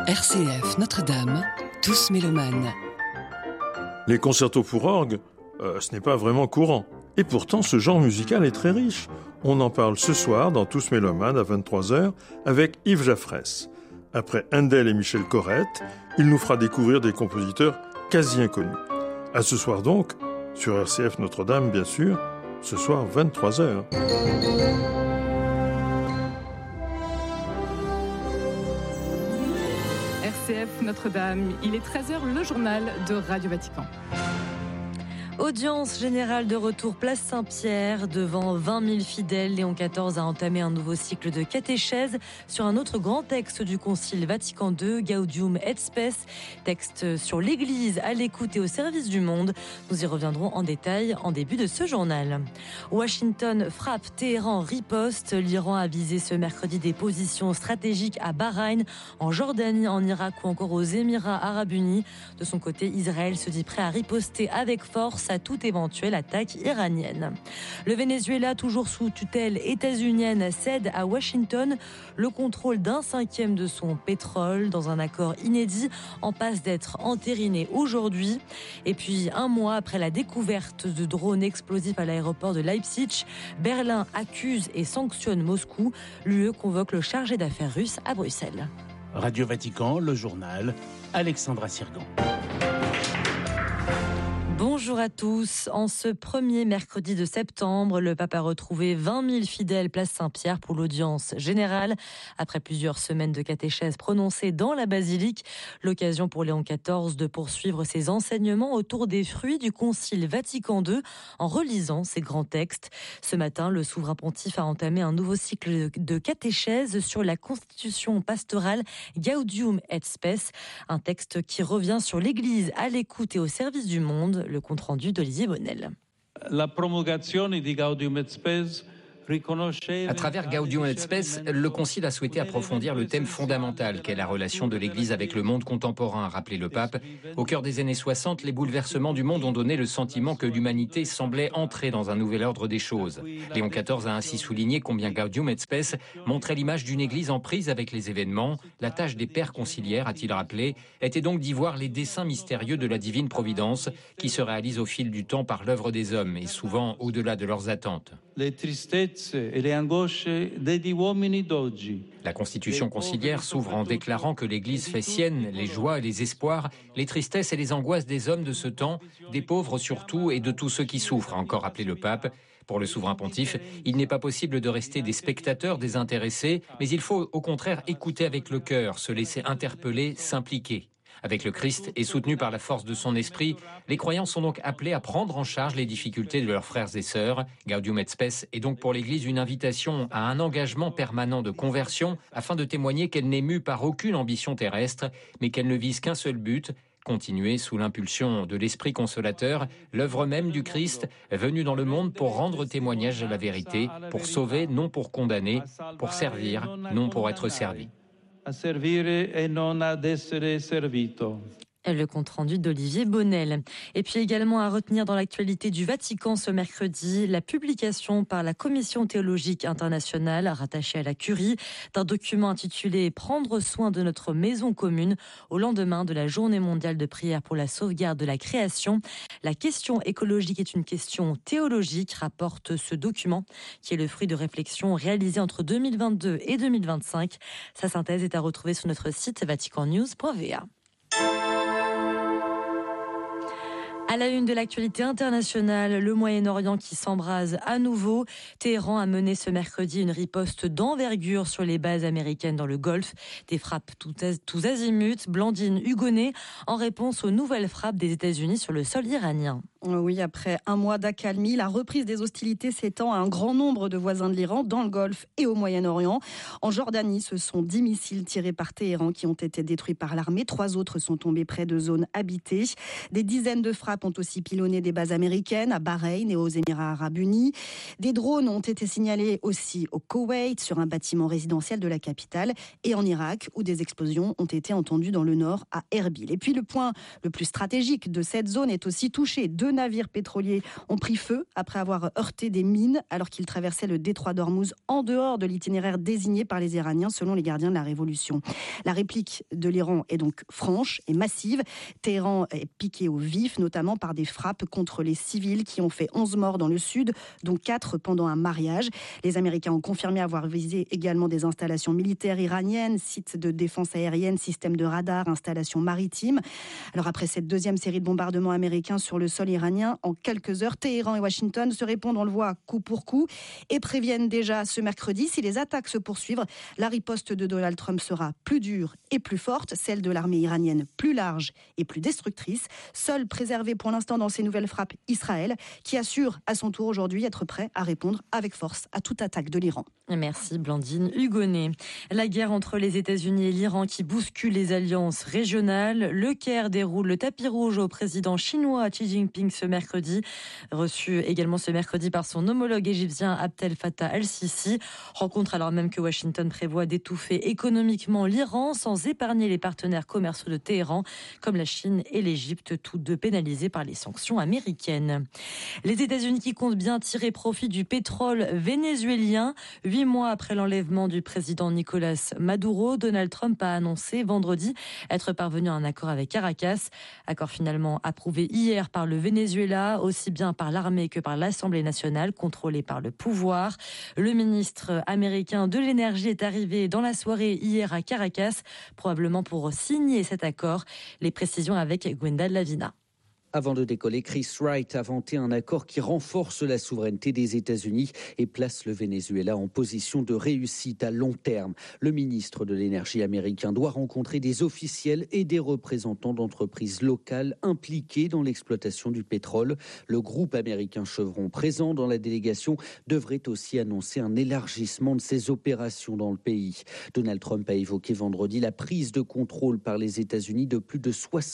RCF Notre-Dame, tous mélomanes. Les concertos pour orgue, ce n'est pas vraiment courant. Et pourtant, ce genre musical est très riche. On en parle ce soir dans Tous mélomanes à 23h avec Yves Jaffrès. Après Handel et Michel Corrette, il nous fera découvrir des compositeurs quasi inconnus. À ce soir donc, sur RCF Notre-Dame bien sûr, ce soir 23h. RCF Notre-Dame, il est 13h, le journal de Radio Vatican. Audience générale de retour place Saint-Pierre. Devant 20 000 fidèles, Léon XIV a entamé un nouveau cycle de catéchèse sur un autre grand texte du Concile Vatican II, Gaudium et Spes, texte sur l'Église à l'écoute et au service du monde. Nous y reviendrons en détail en début de ce journal. Washington frappe, Téhéran riposte. L'Iran a visé ce mercredi des positions stratégiques à Bahreïn, en Jordanie, en Irak ou encore aux Émirats Arabes Unis. De son côté, Israël se dit prêt à riposter avec force à toute éventuelle attaque iranienne. Le Venezuela, toujours sous tutelle états-unienne, cède à Washington le contrôle d'1/5 de son pétrole dans un accord inédit en passe d'être entériné aujourd'hui. Et puis, un mois après la découverte de drones explosifs à l'aéroport de Leipzig, Berlin accuse et sanctionne Moscou. L'UE convoque le chargé d'affaires russe à Bruxelles. Radio Vatican, le journal, Alexandra Sirgan. Bonjour à tous. En ce premier mercredi de septembre, le pape a retrouvé 20 000 fidèles place Saint-Pierre pour l'audience générale. Après plusieurs semaines de catéchèse prononcée dans la basilique, l'occasion pour Léon XIV de poursuivre ses enseignements autour des fruits du Concile Vatican II en relisant ses grands textes. Ce matin, le souverain pontife a entamé un nouveau cycle de catéchèse sur la constitution pastorale Gaudium et Spes, un texte qui revient sur l'Église à l'écoute et au service du monde. Le compte-rendu d'Olivier Bonnel. La promulgazione di Gaudium et Spes. À travers Gaudium et Spes, le Concile a souhaité approfondir le thème fondamental qu'est la relation de l'Église avec le monde contemporain, a rappelé le pape. Au cœur des années 60, les bouleversements du monde ont donné le sentiment que l'humanité semblait entrer dans un nouvel ordre des choses. Léon XIV a ainsi souligné combien Gaudium et Spes montrait l'image d'une Église en prise avec les événements. La tâche des pères conciliaires, a-t-il rappelé, était donc d'y voir les desseins mystérieux de la divine providence qui se réalisent au fil du temps par l'œuvre des hommes et souvent au-delà de leurs attentes. La constitution conciliaire s'ouvre en déclarant que l'Église fait sienne les joies et les espoirs, les tristesses et les angoisses des hommes de ce temps, des pauvres surtout et de tous ceux qui souffrent, a encore rappelé le pape. Pour le souverain pontife, il n'est pas possible de rester des spectateurs désintéressés, mais il faut au contraire écouter avec le cœur, se laisser interpeller, s'impliquer. Avec le Christ et soutenu par la force de son esprit, les croyants sont donc appelés à prendre en charge les difficultés de leurs frères et sœurs. Gaudium et Spes est donc pour l'Église une invitation à un engagement permanent de conversion afin de témoigner qu'elle n'est mue par aucune ambition terrestre, mais qu'elle ne vise qu'un seul but, continuer sous l'impulsion de l'Esprit consolateur, l'œuvre même du Christ, venu dans le monde pour rendre témoignage de la vérité, pour sauver, non pour condamner, pour servir, non pour être servi. A servire e non ad essere servito. Le compte-rendu d'Olivier Bonnel. Et puis également à retenir dans l'actualité du Vatican ce mercredi, la publication par la Commission théologique internationale, rattachée à la Curie, d'un document intitulé « Prendre soin de notre maison commune » au lendemain de la Journée mondiale de prière pour la sauvegarde de la création. La question écologique est une question théologique, rapporte ce document, qui est le fruit de réflexions réalisées entre 2022 et 2025. Sa synthèse est à retrouver sur notre site vaticannews.va. À la une de l'actualité internationale, le Moyen-Orient qui s'embrase à nouveau. Téhéran a mené ce mercredi une riposte d'envergure sur les bases américaines dans le Golfe. Des frappes tous azimuts. Blandine Hugonnet en réponse aux nouvelles frappes des États-Unis sur le sol iranien. Oui, après un mois d'accalmie, la reprise des hostilités s'étend à un grand nombre de voisins de l'Iran, dans le Golfe et au Moyen-Orient. En Jordanie, ce sont 10 missiles tirés par Téhéran qui ont été détruits par l'armée. 3 autres sont tombés près de zones habitées. Des dizaines de frappes frappes ont aussi pilonné des bases américaines à Bahreïn et aux Émirats arabes unis. Des drones ont été signalés aussi au Koweït, sur un bâtiment résidentiel de la capitale, et en Irak, où des explosions ont été entendues dans le nord à Erbil. Et puis le point le plus stratégique de cette zone est aussi touché. 2 navires pétroliers ont pris feu après avoir heurté des mines alors qu'ils traversaient le détroit d'Ormuz en dehors de l'itinéraire désigné par les Iraniens selon les gardiens de la révolution. La réplique de l'Iran est donc franche et massive. Téhéran est piqué au vif, notamment par des frappes contre les civils qui ont fait 11 morts dans le sud, dont 4 pendant un mariage. Les Américains ont confirmé avoir visé également des installations militaires iraniennes, sites de défense aérienne, systèmes de radar, installations maritimes. Alors après cette deuxième série de bombardements américains sur le sol iranien, en quelques heures, Téhéran et Washington se répondent, on le voit, coup pour coup, et préviennent déjà ce mercredi, si les attaques se poursuivent, la riposte de Donald Trump sera plus dure et plus forte, celle de l'armée iranienne plus large et plus destructrice, seule préservée pour l'instant dans ces nouvelles frappes Israël, qui assure à son tour aujourd'hui être prêt à répondre avec force à toute attaque de l'Iran. Merci Blandine Hugonnet. La guerre entre les États-Unis et l'Iran qui bouscule les alliances régionales. Le Caire déroule le tapis rouge au président chinois Xi Jinping ce mercredi. Reçu également ce mercredi par son homologue égyptien Abdel Fattah el-Sisi. Rencontre alors même que Washington prévoit d'étouffer économiquement l'Iran sans épargner les partenaires commerciaux de Téhéran, comme la Chine et l'Égypte, tous deux pénalisés par les sanctions américaines. Les États-Unis qui comptent bien tirer profit du pétrole vénézuélien. 8 mois après l'enlèvement du président Nicolás Maduro, Donald Trump a annoncé vendredi être parvenu à un accord avec Caracas. Accord finalement approuvé hier par le Venezuela, aussi bien par l'armée que par l'Assemblée nationale, contrôlée par le pouvoir. Le ministre américain de l'énergie est arrivé dans la soirée hier à Caracas, probablement pour signer cet accord. Les précisions avec Gwenda Lavina. Avant de décoller, Chris Wright a vanté un accord qui renforce la souveraineté des États-Unis et place le Venezuela en position de réussite à long terme. Le ministre de l'énergie américain doit rencontrer des officiels et des représentants d'entreprises locales impliquées dans l'exploitation du pétrole. Le groupe américain Chevron, présent dans la délégation, devrait aussi annoncer un élargissement de ses opérations dans le pays. Donald Trump a évoqué vendredi la prise de contrôle par les États-Unis de plus de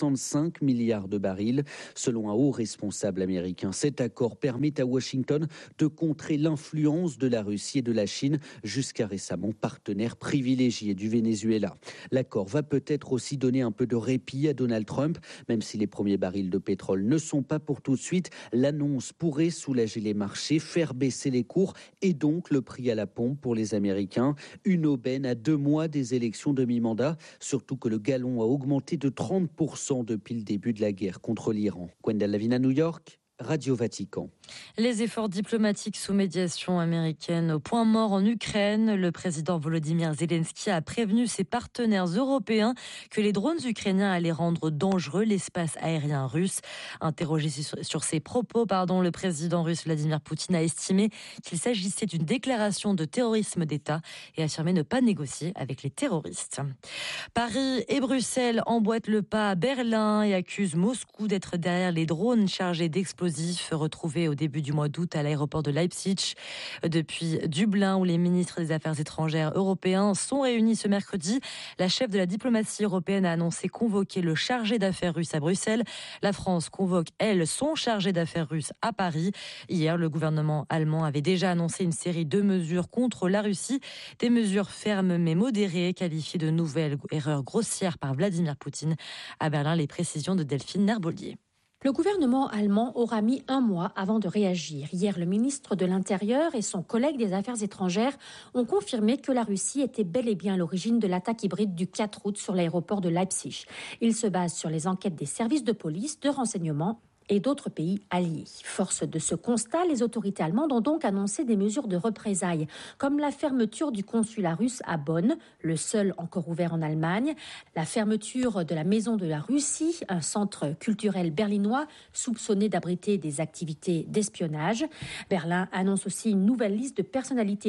65 milliards de barils. Selon un haut responsable américain, cet accord permet à Washington de contrer l'influence de la Russie et de la Chine, jusqu'à récemment partenaire privilégié du Venezuela. L'accord va peut-être aussi donner un peu de répit à Donald Trump, même si les premiers barils de pétrole ne sont pas pour tout de suite. L'annonce pourrait soulager les marchés, faire baisser les cours et donc le prix à la pompe pour les Américains. Une aubaine à 2 mois des élections de mi-mandat, surtout que le gallon a augmenté de 30% depuis le début de la guerre contre l'Iran. Gwenda Lavina, New York, Radio Vatican. Les efforts diplomatiques sous médiation américaine au point mort en Ukraine. Le président Volodymyr Zelensky a prévenu ses partenaires européens que les drones ukrainiens allaient rendre dangereux l'espace aérien russe. Interrogé sur ses propos, le président russe Vladimir Poutine a estimé qu'il s'agissait d'une déclaration de terrorisme d'État et affirmé ne pas négocier avec les terroristes. Paris et Bruxelles emboîtent le pas à Berlin et accusent Moscou d'être derrière les drones chargés d'explosifs retrouvés au début du mois d'août à l'aéroport de Leipzig. Depuis Dublin, où les ministres des Affaires étrangères européens sont réunis ce mercredi, la chef de la diplomatie européenne a annoncé convoquer le chargé d'affaires russe à Bruxelles. La France convoque, elle, son chargé d'affaires russe à Paris. Hier, le gouvernement allemand avait déjà annoncé une série de mesures contre la Russie, des mesures fermes mais modérées, qualifiées de nouvelles erreurs grossières par Vladimir Poutine. À Berlin, les précisions de Delphine Nerbollier. Le gouvernement allemand aura mis 1 mois avant de réagir. Hier, le ministre de l'Intérieur et son collègue des Affaires étrangères ont confirmé que la Russie était bel et bien à l'origine de l'attaque hybride du 4 août sur l'aéroport de Leipzig. Il se base sur les enquêtes des services de police, de renseignement et d'autres pays alliés. Force de ce constat, les autorités allemandes ont donc annoncé des mesures de représailles, comme la fermeture du consulat russe à Bonn, le seul encore ouvert en Allemagne, la fermeture de la Maison de la Russie, un centre culturel berlinois soupçonné d'abriter des activités d'espionnage. Berlin annonce aussi une nouvelle liste de personnalités russes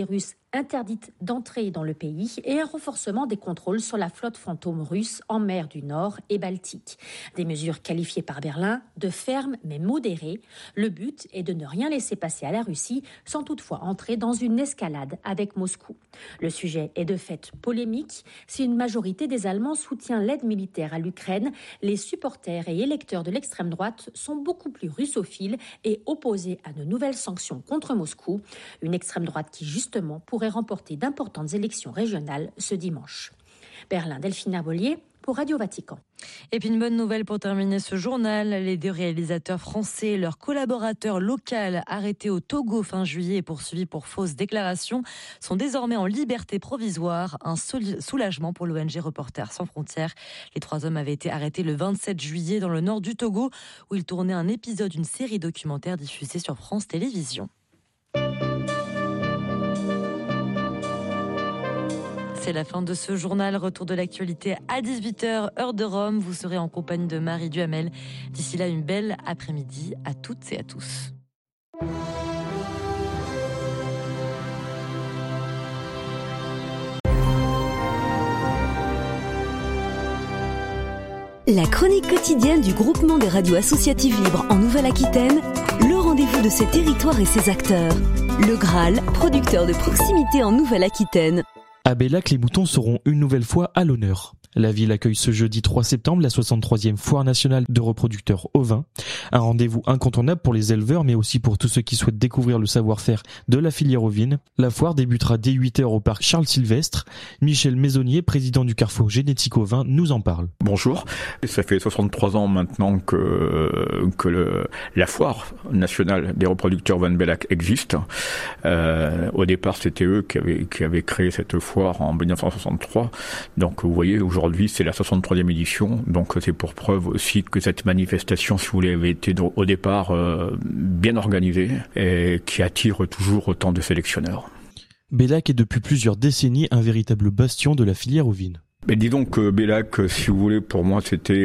interdite d'entrer dans le pays et un renforcement des contrôles sur la flotte fantôme russe en mer du Nord et Baltique. Des mesures qualifiées par Berlin de fermes mais modérées. Le but est de ne rien laisser passer à la Russie sans toutefois entrer dans une escalade avec Moscou. Le sujet est de fait polémique. Si une majorité des Allemands soutient l'aide militaire à l'Ukraine, les supporters et électeurs de l'extrême droite sont beaucoup plus russophiles et opposés à de nouvelles sanctions contre Moscou. Une extrême droite qui justement pourrait remporter d'importantes élections régionales ce dimanche. Berlin, Delphine Herbolier pour Radio Vatican. Et puis une bonne nouvelle pour terminer ce journal. Les 2 réalisateurs français et leur collaborateur local arrêtés au Togo fin juillet et poursuivis pour fausses déclarations sont désormais en liberté provisoire. Un soulagement pour l'ONG Reporters sans frontières. Les 3 hommes avaient été arrêtés le 27 juillet dans le nord du Togo où ils tournaient un épisode d'une série documentaire diffusée sur France Télévisions. C'est la fin de ce journal. Retour de l'actualité à 18h, heure de Rome. Vous serez en compagnie de Marie Duhamel. D'ici là, une belle après-midi à toutes et à tous. La chronique quotidienne du groupement des radios associatives libres en Nouvelle-Aquitaine, le rendez-vous de ses territoires et ses acteurs. Le Graal, producteur de proximité en Nouvelle-Aquitaine. À Bellac, les moutons seront une nouvelle fois à l'honneur. La ville accueille ce jeudi 3 septembre la 63e Foire nationale de reproducteurs ovins. Un rendez-vous incontournable pour les éleveurs, mais aussi pour tous ceux qui souhaitent découvrir le savoir-faire de la filière ovine. La foire débutera dès 8h au parc Charles Sylvestre. Michel Maisonnier, président du Carrefour Génétique Ovin, nous en parle. Bonjour. Ça fait 63 ans maintenant que la Foire nationale des reproducteurs ovins de Bellac existe. Au départ, c'était eux qui avaient créé cette foire en 1963. Donc, vous voyez, aujourd'hui, c'est la 63e édition, donc c'est pour preuve aussi que cette manifestation, si vous voulez, avait été au départ bien organisée et qui attire toujours autant de sélectionneurs. Bellac est depuis plusieurs décennies un véritable bastion de la filière ovine. Mais dis donc que Bellac, si vous voulez, pour moi, c'était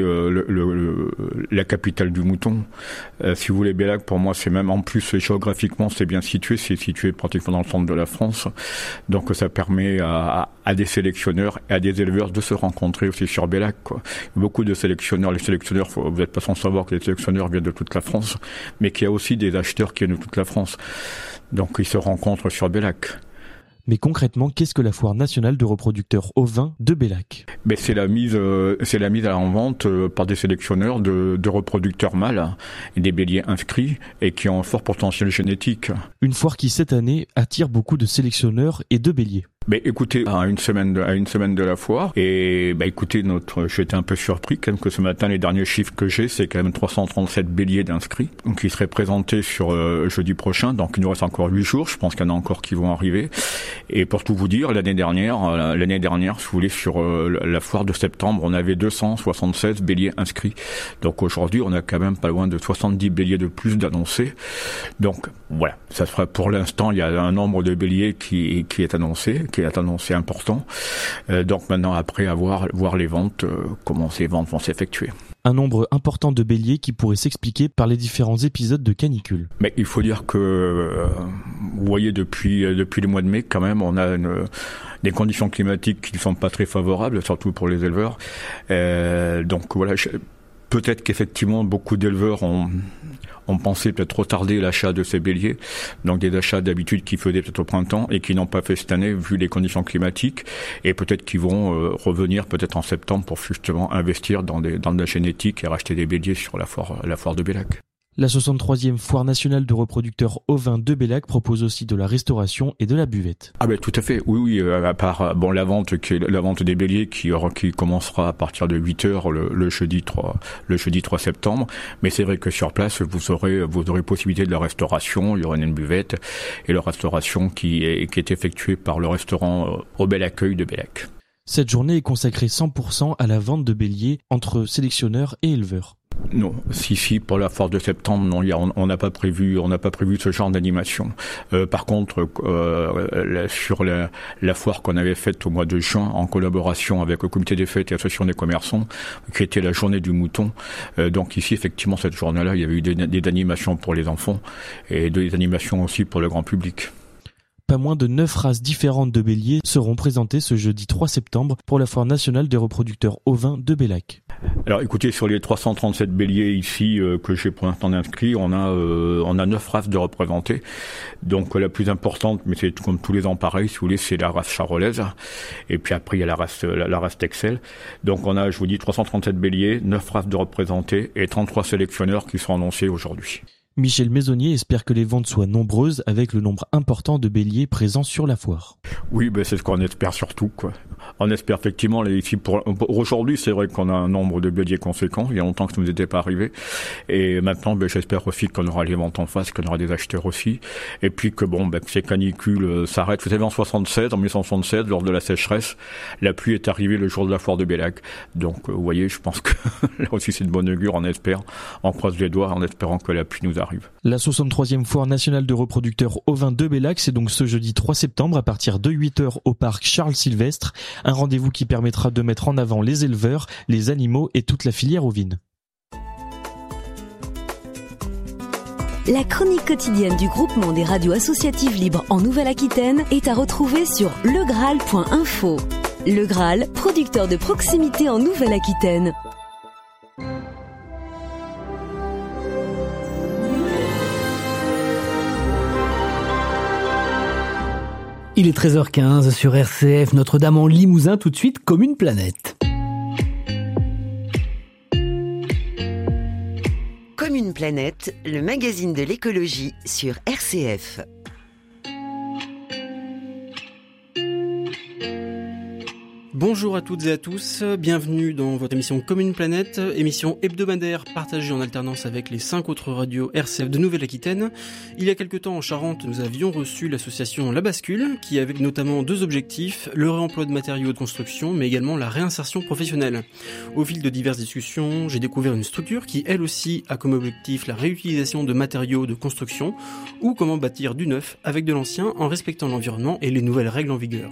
la capitale du mouton. Si vous voulez, Bellac, pour moi, c'est même, en plus, géographiquement, c'est bien situé. C'est situé pratiquement dans le centre de la France. Donc, ça permet à des sélectionneurs et à des éleveurs de se rencontrer aussi sur Bellac, quoi. Beaucoup de sélectionneurs, vous n'êtes pas sans savoir que les sélectionneurs viennent de toute la France, mais qu'il y a aussi des acheteurs qui viennent de toute la France. Donc, ils se rencontrent sur Bellac. Mais concrètement, qu'est-ce que la Foire nationale de reproducteurs ovins de Bellac ? C'est la mise en vente par des sélectionneurs de reproducteurs mâles et des béliers inscrits et qui ont un fort potentiel génétique. Une foire qui cette année attire beaucoup de sélectionneurs et de béliers. Mais écoutez, à une semaine de la foire, et écoutez, j'étais un peu surpris quand même que ce matin, les derniers chiffres que j'ai, c'est quand même 337 béliers d'inscrits, qui seraient présentés sur jeudi prochain, donc il nous reste encore 8 jours, je pense qu'il y en a encore qui vont arriver. Et pour tout vous dire, l'année dernière, si vous voulez, sur la foire de septembre, on avait 276 béliers inscrits. Donc aujourd'hui, on a quand même pas loin de 70 béliers de plus d'annoncés. Donc voilà, ça sera pour l'instant, il y a un nombre de béliers qui est annoncé important. Donc maintenant, après voir les ventes, comment ces ventes vont s'effectuer. Un nombre important de béliers qui pourrait s'expliquer par les différents épisodes de canicule. Mais il faut dire que, vous voyez, depuis le mois de mai, quand même, on a des conditions climatiques qui ne sont pas très favorables, surtout pour les éleveurs. Donc voilà, peut-être qu'effectivement, beaucoup d'éleveurs ont pensé peut-être retarder l'achat de ces béliers, donc des achats d'habitude qu'ils faisaient peut-être au printemps et qui n'ont pas fait cette année vu les conditions climatiques, et peut-être qu'ils vont revenir peut-être en septembre pour justement investir dans de la génétique et racheter des béliers sur la foire de Bellac. La 63e Foire nationale de reproducteurs ovins de Bellac propose aussi de la restauration et de la buvette. Ah ben tout à fait, oui, à part la vente des béliers qui commencera à partir de 8h le jeudi 3 septembre, mais c'est vrai que sur place vous aurez possibilité de la restauration, il y aura une buvette et la restauration qui est effectuée par le restaurant Au Bel Accueil de Bellac. Cette journée est consacrée 100% à la vente de béliers entre sélectionneurs et éleveurs. Non, si pour la foire de septembre, non, on n'a pas prévu ce genre d'animation. Par contre, sur la foire qu'on avait faite au mois de juin en collaboration avec le comité des fêtes et l'association des commerçants, qui était la journée du mouton. Donc ici, effectivement, cette journée-là, il y avait eu des animations pour les enfants et des animations aussi pour le grand public. Pas moins de 9 races différentes de béliers seront présentées ce jeudi 3 septembre pour la Foire nationale des reproducteurs ovins de Bellac. Alors écoutez, sur les 337 béliers ici que j'ai pour l'instant inscrits, on a 9 races de représentées. Donc la plus importante, mais c'est comme tous les ans pareil, si vous voulez, c'est la race charolaise. Et puis après il y a la race Texel. Donc on a, je vous dis, 337 béliers, 9 races de représentées et 33 sélectionneurs qui sont annoncés aujourd'hui. Michel Maisonnier espère que les ventes soient nombreuses avec le nombre important de béliers présents sur la foire. Oui, c'est ce qu'on espère surtout, quoi. On espère effectivement, ici pour aujourd'hui, c'est vrai qu'on a un nombre de béliers conséquent. Il y a longtemps que ça ne nous était pas arrivé. Et maintenant, j'espère aussi qu'on aura les ventes en face, qu'on aura des acheteurs aussi. Et puis que que ces canicules s'arrêtent. Vous savez, en 1976, lors de la sécheresse, la pluie est arrivée le jour de la foire de Bellac. Donc, vous voyez, je pense que là aussi c'est de bonne augure, on croise les doigts en espérant que la pluie nous arrive. La 63e foire nationale de reproducteurs ovins de Bellac, c'est donc ce jeudi 3 septembre à partir de 8h au parc Charles Sylvestre. Un rendez-vous qui permettra de mettre en avant les éleveurs, les animaux et toute la filière ovine. La chronique quotidienne du groupement des radios associatives libres en Nouvelle-Aquitaine est à retrouver sur legraal.info. Le Graal, producteur de proximité en Nouvelle-Aquitaine. Il est 13h15 sur RCF, Notre-Dame en Limousin, tout de suite comme une planète. Comme une planète, le magazine de l'écologie sur RCF. Bonjour à toutes et à tous, bienvenue dans votre émission Comme une planète, émission hebdomadaire partagée en alternance avec les 5 autres radios RCF de Nouvelle-Aquitaine. Il y a quelque temps en Charente, nous avions reçu l'association La Bascule, qui avait notamment 2 objectifs, le réemploi de matériaux de construction, mais également la réinsertion professionnelle. Au fil de diverses discussions, j'ai découvert une structure qui, elle aussi, a comme objectif la réutilisation de matériaux de construction, ou comment bâtir du neuf avec de l'ancien en respectant l'environnement et les nouvelles règles en vigueur.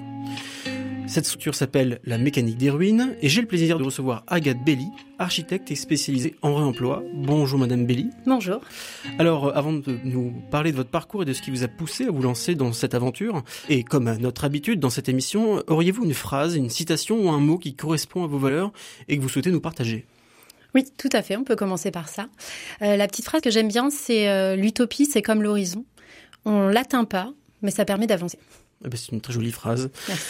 Cette structure s'appelle la mécanique des ruines et j'ai le plaisir de recevoir Agathe Belli, architecte et spécialisée en réemploi. Bonjour Madame Belli. Bonjour. Alors avant de nous parler de votre parcours et de ce qui vous a poussé à vous lancer dans cette aventure, et comme à notre habitude dans cette émission, auriez-vous une phrase, une citation ou un mot qui correspond à vos valeurs et que vous souhaitez nous partager ? Oui, tout à fait, on peut commencer par ça. La petite phrase que j'aime bien, c'est l'utopie, c'est comme l'horizon. On l'atteint pas, mais ça permet d'avancer. C'est une très jolie phrase.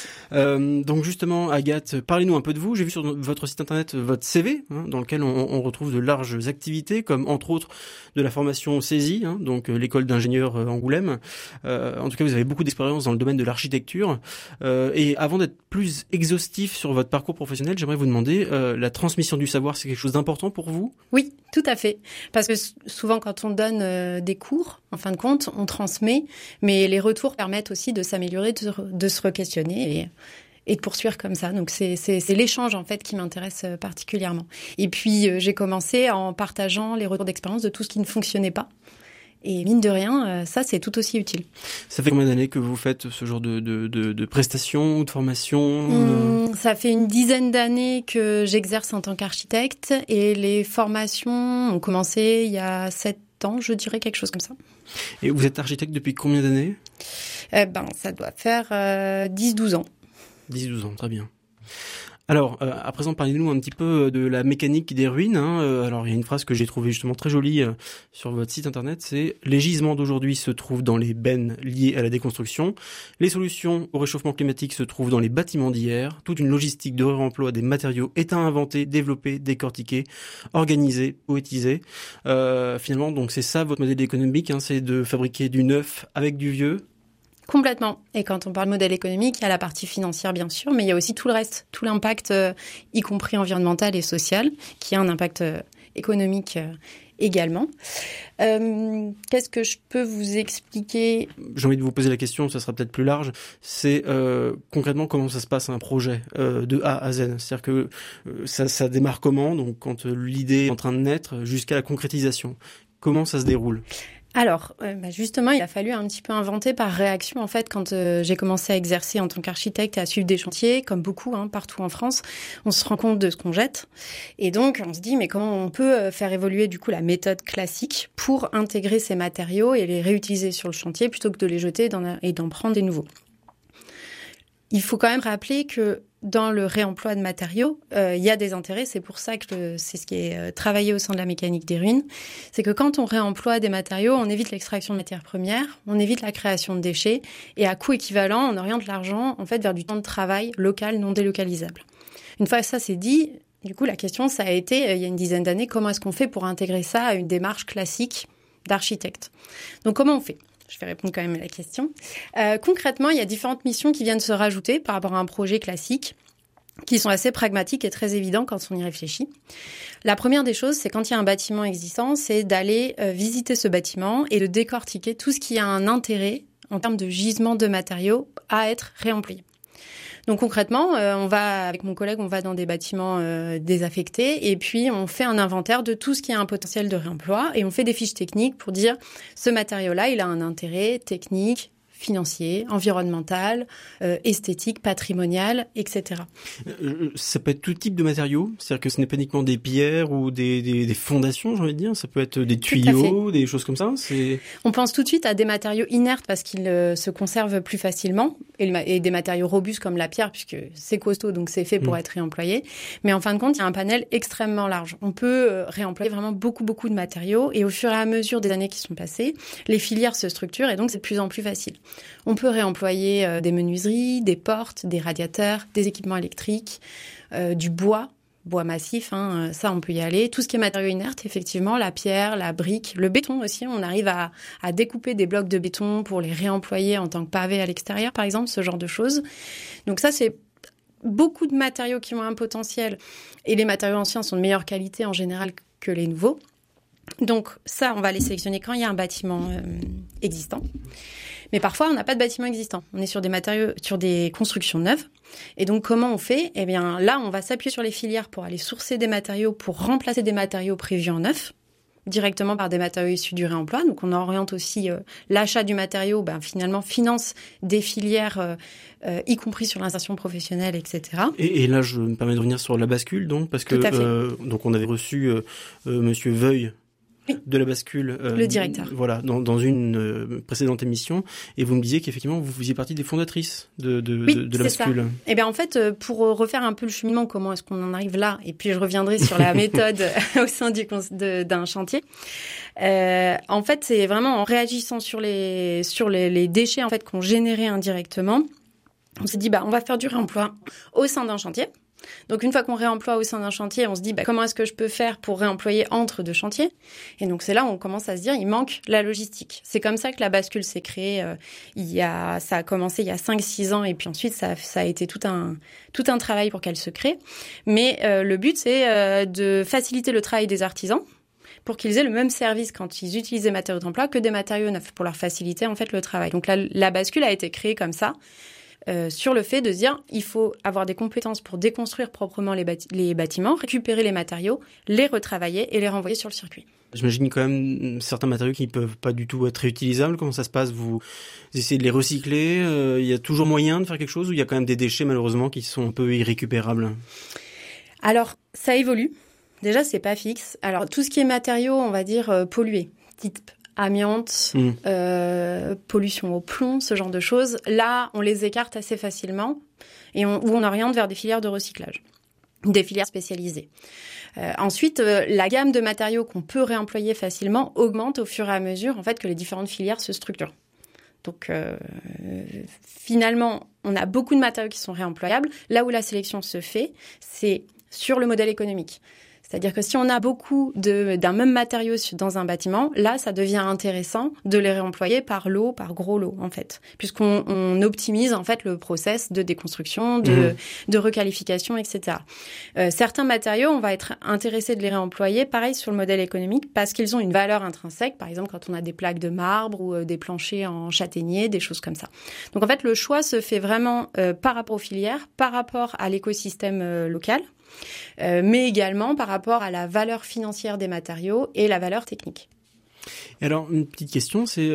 Merci. Donc justement, Agathe, parlez-nous un peu de vous. J'ai vu sur votre site internet votre CV, dans lequel on retrouve de larges activités, comme entre autres de la formation CESI, donc l'école d'ingénieurs Angoulême. En tout cas, vous avez beaucoup d'expérience dans le domaine de l'architecture. Et avant d'être plus exhaustif sur votre parcours professionnel, j'aimerais vous demander, la transmission du savoir, c'est quelque chose d'important pour vous ? Oui, tout à fait. Parce que souvent, quand on donne des cours, en fin de compte, on transmet, mais les retours permettent aussi de s'améliorer, de se re-questionner et de poursuivre comme ça. Donc c'est l'échange en fait qui m'intéresse particulièrement. Et puis j'ai commencé en partageant les retours d'expérience de tout ce qui ne fonctionnait pas. Et mine de rien, ça c'est tout aussi utile. Ça fait combien d'années que vous faites ce genre de prestations ou de formations Ça fait une dizaine d'années que j'exerce en tant qu'architecte et les formations ont commencé il y a 7 ans, je dirais quelque chose comme ça. Et vous êtes architecte depuis combien d'années ? Ça doit faire 10-12 ans. 10-12 ans, très bien. Alors, à présent, parlez-nous un petit peu de la mécanique des ruines. Alors, il y a une phrase que j'ai trouvée justement très jolie sur votre site internet, c'est « Les gisements d'aujourd'hui se trouvent dans les bennes liées à la déconstruction. Les solutions au réchauffement climatique se trouvent dans les bâtiments d'hier. Toute une logistique de réemploi des matériaux est à inventer, développer, décortiquer, organiser, poétiser. » Finalement, donc c'est ça votre modèle économique, c'est de fabriquer du neuf avec du vieux. Complètement. Et quand on parle modèle économique, il y a la partie financière, bien sûr, mais il y a aussi tout le reste, tout l'impact, y compris environnemental et social, qui a un impact économique également. Qu'est-ce que je peux vous expliquer ? J'ai envie de vous poser la question, ça sera peut-être plus large. C'est concrètement comment ça se passe un projet de A à Z. C'est-à-dire que ça démarre comment ? Donc quand l'idée est en train de naître jusqu'à la concrétisation. Comment ça se déroule ? Alors, justement, il a fallu un petit peu inventer par réaction. En fait, quand j'ai commencé à exercer en tant qu'architecte et à suivre des chantiers, comme beaucoup, partout en France, on se rend compte de ce qu'on jette. Et donc, on se dit, mais comment on peut faire évoluer du coup la méthode classique pour intégrer ces matériaux et les réutiliser sur le chantier plutôt que de les jeter et d'en prendre des nouveaux. Il faut quand même rappeler que dans le réemploi de matériaux, il y a des intérêts. C'est pour ça que c'est ce qui est travaillé au sein de la mécanique des ruines. C'est que quand on réemploie des matériaux, on évite l'extraction de matières premières, on évite la création de déchets, et à coût équivalent, on oriente l'argent en fait vers du temps de travail local non délocalisable. Une fois que ça c'est dit, du coup la question ça a été, il y a une dizaine d'années, comment est-ce qu'on fait pour intégrer ça à une démarche classique d'architecte ? Donc comment on fait ? Je vais répondre quand même à la question. Concrètement, il y a différentes missions qui viennent se rajouter par rapport à un projet classique, qui sont assez pragmatiques et très évidents quand on y réfléchit. La première des choses, c'est quand il y a un bâtiment existant, c'est d'aller visiter ce bâtiment et de décortiquer tout ce qui a un intérêt en termes de gisement de matériaux à être réemployé. Donc concrètement, avec mon collègue, on va dans des bâtiments désaffectés et puis on fait un inventaire de tout ce qui a un potentiel de réemploi et on fait des fiches techniques pour dire ce matériau-là, il a un intérêt technique, financier, environnemental, esthétique, patrimonial, etc. Ça peut être tout type de matériaux, c'est-à-dire que ce n'est pas uniquement des pierres ou des fondations, j'ai envie de dire, ça peut être des tuyaux, des choses comme ça. On pense tout de suite à des matériaux inertes parce qu'ils se conservent plus facilement et des matériaux robustes comme la pierre puisque c'est costaud donc c'est fait pour être réemployé. Mais en fin de compte, il y a un panel extrêmement large. On peut réemployer vraiment beaucoup de matériaux et au fur et à mesure des années qui sont passées, les filières se structurent et donc c'est de plus en plus facile. On peut réemployer des menuiseries, des portes, des radiateurs, des équipements électriques, du bois massif, ça on peut y aller. Tout ce qui est matériaux inertes, effectivement, la pierre, la brique, le béton aussi, on arrive à découper des blocs de béton pour les réemployer en tant que pavé à l'extérieur, par exemple, ce genre de choses. Donc ça, c'est beaucoup de matériaux qui ont un potentiel et les matériaux anciens sont de meilleure qualité en général que les nouveaux. Donc ça, on va les sélectionner quand il y a un bâtiment existant. Mais parfois, on n'a pas de bâtiment existant. On est sur des matériaux, sur des constructions neuves. Et donc, comment on fait ? Eh bien, là, on va s'appuyer sur les filières pour aller sourcer des matériaux, pour remplacer des matériaux prévus en neuf, directement par des matériaux issus du réemploi. Donc, on oriente aussi l'achat du matériau, finalement, finance des filières, y compris sur l'insertion professionnelle, etc. Et là, je me permets de revenir sur la bascule, donc, parce que donc on avait reçu Monsieur Veuille, de la bascule, le directeur. Voilà, dans une précédente émission, et vous me disiez qu'effectivement vous faisiez partie des fondatrices de la bascule. Et bien en fait, pour refaire un peu le cheminement, comment est-ce qu'on en arrive là, et puis je reviendrai sur la méthode au sein d'un chantier. En fait, c'est vraiment en réagissant sur les déchets en fait qu'on générait indirectement. On s'est dit on va faire du réemploi au sein d'un chantier. Donc, une fois qu'on réemploie au sein d'un chantier, on se dit comment est-ce que je peux faire pour réemployer entre deux chantiers ? Et donc, c'est là où on commence à se dire il manque la logistique. C'est comme ça que la bascule s'est créée. Ça a commencé il y a 5-6 ans et puis ensuite, ça a été tout un travail pour qu'elle se crée. Mais le but, c'est de faciliter le travail des artisans pour qu'ils aient le même service quand ils utilisent des matériaux d'emploi que des matériaux neufs pour leur faciliter en fait le travail. Donc, la bascule a été créée comme ça. Sur le fait de dire il faut avoir des compétences pour déconstruire proprement les bâtiments, récupérer les matériaux, les retravailler et les renvoyer sur le circuit. J'imagine quand même certains matériaux qui ne peuvent pas du tout être réutilisables. Comment ça se passe ? Vous essayez de les recycler ? Il y a toujours moyen de faire quelque chose ou il y a quand même des déchets malheureusement qui sont un peu irrécupérables ? Alors, ça évolue. Déjà, c'est pas fixe. Alors, tout ce qui est matériaux, on va dire pollués, type amiante, pollution au plomb, ce genre de choses. Là, on les écarte assez facilement et on oriente vers des filières de recyclage, des filières spécialisées. Ensuite, la gamme de matériaux qu'on peut réemployer facilement augmente au fur et à mesure en fait que les différentes filières se structurent. Donc, finalement, on a beaucoup de matériaux qui sont réemployables. Là où la sélection se fait, c'est sur le modèle économique. C'est-à-dire que si on a beaucoup d'un même matériau dans un bâtiment, là, ça devient intéressant de les réemployer par lot, par gros lot, en fait. Puisqu'on optimise, en fait, le process de déconstruction, de requalification, etc. Certains matériaux, on va être intéressé de les réemployer, pareil, sur le modèle économique, parce qu'ils ont une valeur intrinsèque. Par exemple, quand on a des plaques de marbre ou des planchers en châtaignier, des choses comme ça. Donc, en fait, le choix se fait vraiment par rapport aux filières, par rapport à l'écosystème local. Mais également par rapport à la valeur financière des matériaux et la valeur technique. Et alors, une petite question, c'est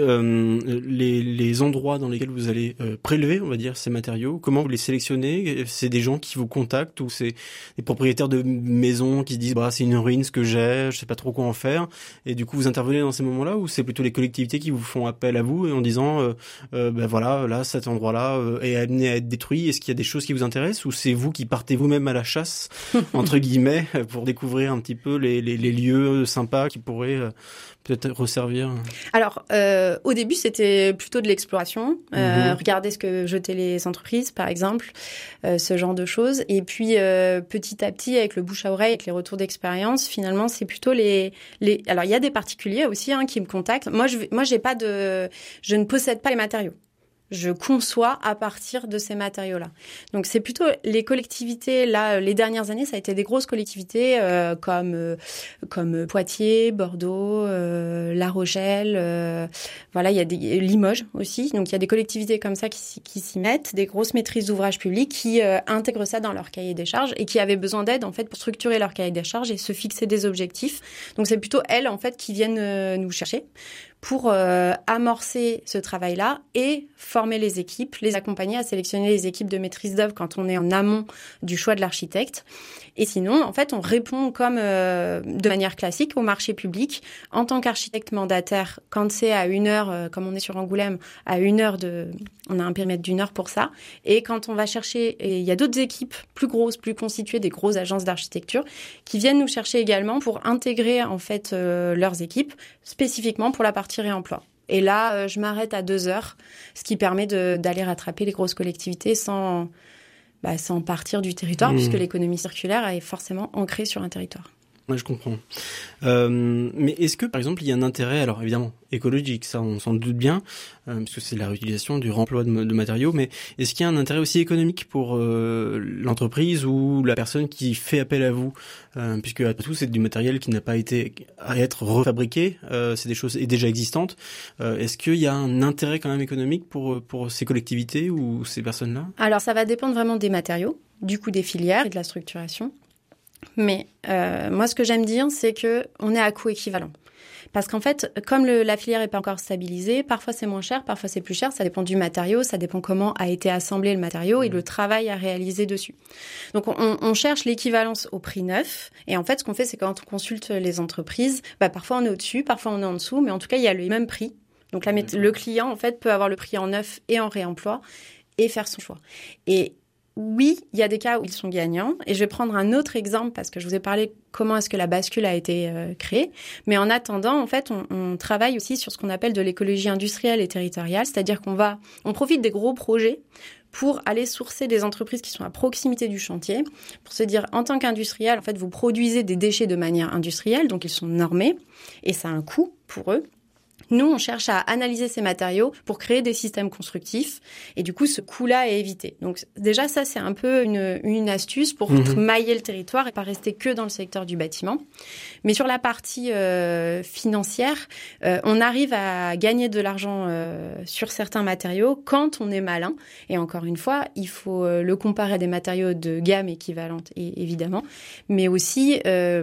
les endroits dans lesquels vous allez prélever, on va dire, ces matériaux. Comment vous les sélectionnez? C'est des gens qui vous contactent ou c'est des propriétaires de maisons qui se disent c'est une ruine ce que j'ai, je sais pas trop quoi en faire. Et du coup, vous intervenez dans ces moments-là ou c'est plutôt les collectivités qui vous font appel à vous et en disant voilà, là, cet endroit-là est amené à être détruit. Est-ce qu'il y a des choses qui vous intéressent ou c'est vous qui partez vous-même à la chasse entre guillemets pour découvrir un petit peu les lieux sympas qui pourraient peut-être resservir? Alors, au début, c'était plutôt de l'exploration. Regarder ce que jetaient les entreprises, par exemple, ce genre de choses. Et puis, petit à petit, avec le bouche à oreille, avec les retours d'expérience, finalement, c'est plutôt les... Alors, il y a des particuliers aussi qui me contactent. Moi, je ne possède pas les matériaux. Je conçois à partir de ces matériaux-là. Donc, c'est plutôt les collectivités. Là, les dernières années, ça a été des grosses collectivités comme Poitiers, Bordeaux, La Rochelle. Voilà, il y a Limoges aussi. Donc, il y a des collectivités comme ça qui s'y mettent, des grosses maîtrises d'ouvrage publics qui intègrent ça dans leur cahier des charges et qui avaient besoin d'aide en fait pour structurer leur cahier des charges et se fixer des objectifs. Donc, c'est plutôt elles en fait qui viennent nous chercher pour amorcer ce travail-là et former les équipes, les accompagner à sélectionner les équipes de maîtrise d'œuvre quand on est en amont du choix de l'architecte. Et sinon, en fait, on répond comme de manière classique au marché public en tant qu'architecte mandataire quand c'est à 1 heure, comme on est sur Angoulême, à 1 heure on a un périmètre d'1 heure pour ça. Et quand on va chercher, et il y a d'autres équipes plus grosses, plus constituées, des grosses agences d'architecture qui viennent nous chercher également pour intégrer en fait leurs équipes spécifiquement pour la partie réemploi. Et là, je m'arrête à 2 heures, ce qui permet d'aller rattraper les grosses collectivités sans partir du territoire, puisque l'économie circulaire est forcément ancrée sur un territoire. Ouais, je comprends. Mais est-ce que, par exemple, il y a un intérêt, alors évidemment, écologique, ça on s'en doute bien, puisque c'est la réutilisation, du remploi de matériaux, mais est-ce qu'il y a un intérêt aussi économique pour l'entreprise ou la personne qui fait appel à vous, puisque à tout c'est du matériel qui n'a pas été à être refabriqué, c'est des choses déjà existantes. Est-ce qu'il y a un intérêt quand même économique pour ces collectivités ou ces personnes-là? Alors ça va dépendre vraiment des matériaux, du coût des filières et de la structuration. Mais moi, ce que j'aime dire, c'est que on est à coût équivalent. Parce qu'en fait, comme la filière n'est pas encore stabilisée, parfois c'est moins cher, parfois c'est plus cher. Ça dépend du matériau, ça dépend comment a été assemblé le matériau et le travail à réaliser dessus. Donc, on cherche l'équivalence au prix neuf. Et en fait, ce qu'on fait, c'est quand on consulte les entreprises, parfois on est au-dessus, parfois on est en dessous, mais en tout cas, il y a le même prix. Donc, le client, en fait, peut avoir le prix en neuf et en réemploi et faire son choix. Et oui, il y a des cas où ils sont gagnants. Et je vais prendre un autre exemple parce que je vous ai parlé comment est-ce que la bascule a été créée. Mais en attendant, en fait, on travaille aussi sur ce qu'on appelle de l'écologie industrielle et territoriale. C'est-à-dire on profite des gros projets pour aller sourcer des entreprises qui sont à proximité du chantier, pour se dire, en tant qu'industriel, en fait, vous produisez des déchets de manière industrielle, donc ils sont normés, et ça a un coût pour eux. Nous, on cherche à analyser ces matériaux pour créer des systèmes constructifs. Et du coup, ce coût-là est évité. Donc déjà, ça, c'est un peu une astuce pour mailler le territoire et pas rester que dans le secteur du bâtiment. Mais sur la partie financière, on arrive à gagner de l'argent sur certains matériaux quand on est malin. Et encore une fois, il faut le comparer à des matériaux de gamme équivalente, évidemment. Mais aussi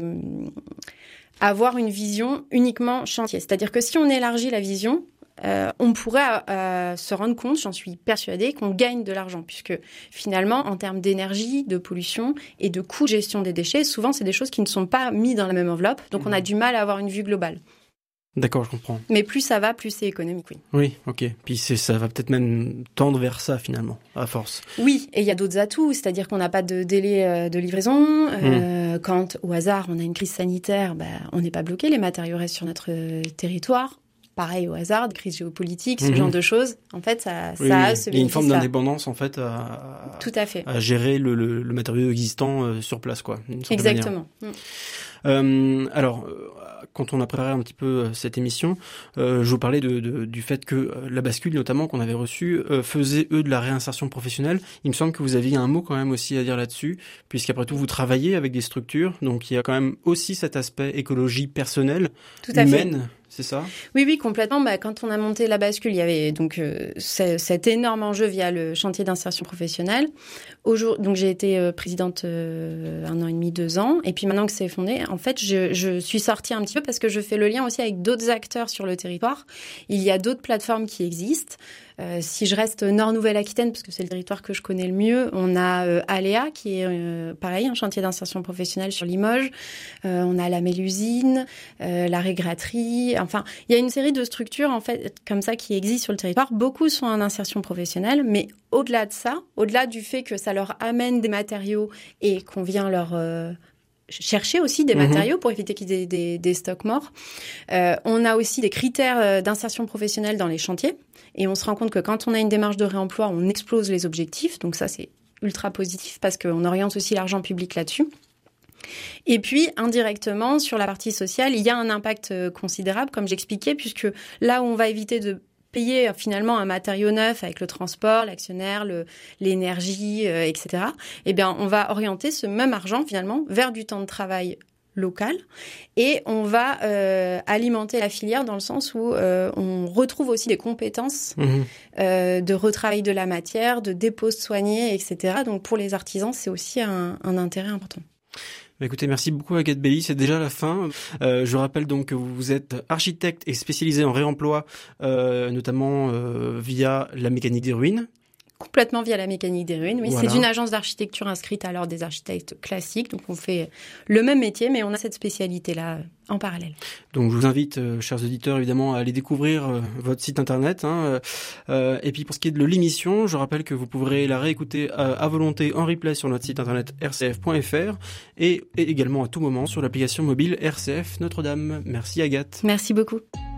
avoir une vision uniquement chantier. C'est-à-dire que si on élargit la vision, on pourrait se rendre compte, j'en suis persuadée, qu'on gagne de l'argent, puisque finalement, en termes d'énergie, de pollution et de coût de gestion des déchets, souvent, c'est des choses qui ne sont pas mises dans la même enveloppe, donc on a du mal à avoir une vue globale. D'accord, je comprends. Mais plus ça va, plus c'est économique, oui. Oui, ok. Puis ça va peut-être même tendre vers ça, finalement, à force. Oui, et il y a d'autres atouts, c'est-à-dire qu'on n'a pas de délai de livraison. Quand, au hasard, on a une crise sanitaire, on n'est pas bloqué, les matériaux restent sur notre territoire. Pareil, au hasard, crise géopolitique, ce genre de choses. En fait, ça a ce bénéfice-là. Il y a une forme d'indépendance, en fait, tout à fait, à gérer le matériau existant sur place, quoi. Exactement. Alors, quand on a préparé un petit peu cette émission, je vous parlais du fait que la bascule, notamment, qu'on avait reçue, faisait, eux, de la réinsertion professionnelle. Il me semble que vous aviez un mot quand même aussi à dire là-dessus, puisqu'après tout, vous travaillez avec des structures, donc il y a quand même aussi cet aspect écologie personnelle, humaine. c'est ça ? Oui, complètement. Quand on a monté la bascule, il y avait donc cet énorme enjeu via le chantier d'insertion professionnelle. Donc j'ai été présidente 1 an et demi, 2 ans. Et puis maintenant que c'est fondé, en fait, je suis sortie un petit peu parce que je fais le lien aussi avec d'autres acteurs sur le territoire. Il y a d'autres plateformes qui existent. Si je reste Nord-Nouvelle-Aquitaine, parce que c'est le territoire que je connais le mieux, on a Aléa, qui est pareil, un chantier d'insertion professionnelle sur Limoges. On a la Mélusine, la Régraterie. Enfin, il y a une série de structures en fait comme ça qui existent sur le territoire. Beaucoup sont en insertion professionnelle, mais au-delà de ça, au-delà du fait que ça leur amène des matériaux et qu'on vient leur chercher aussi des matériaux pour éviter qu'il y ait des stocks morts. On a aussi des critères d'insertion professionnelle dans les chantiers. Et on se rend compte que quand on a une démarche de réemploi, on explose les objectifs. Donc ça, c'est ultra positif parce qu'on oriente aussi l'argent public là-dessus. Et puis, indirectement, sur la partie sociale, il y a un impact considérable, comme j'expliquais, puisque là où on va éviter de payer finalement un matériau neuf avec le transport, l'actionnaire, l'énergie, etc., eh bien, on va orienter ce même argent finalement vers du temps de travail local et on va alimenter la filière dans le sens où on retrouve aussi des compétences de retravail de la matière, de dépose soignée, etc. Donc pour les artisans, c'est aussi un intérêt important. Écoutez, merci beaucoup Agathe Bailly, c'est déjà la fin. Je rappelle donc que vous êtes architecte et spécialisé en réemploi, notamment via la mécanique des ruines. Complètement via la mécanique des ruines, oui. Voilà. C'est une agence d'architecture inscrite à l'ordre des architectes classiques, donc on fait le même métier, mais on a cette spécialité-là en parallèle. Donc je vous invite, chers auditeurs, évidemment, à aller découvrir votre site internet. Et puis pour ce qui est de l'émission, je rappelle que vous pourrez la réécouter à volonté en replay sur notre site internet rcf.fr et également à tout moment sur l'application mobile RCF Notre-Dame. Merci Agathe. Merci beaucoup.